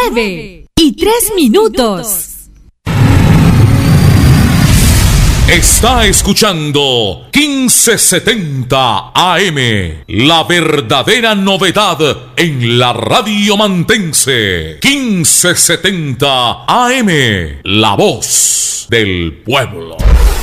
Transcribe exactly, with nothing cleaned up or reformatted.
nueve y tres minutos. Está escuchando quince setenta A M, la verdadera novedad en la radio mantense. quince setenta A M, la voz del pueblo.